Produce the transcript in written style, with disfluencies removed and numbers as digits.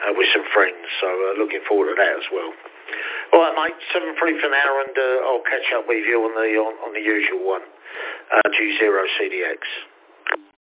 with some friends. So looking forward to that as well. All right, mate. 7-3 for now, and I'll catch up with you on the usual one. G0 CDX.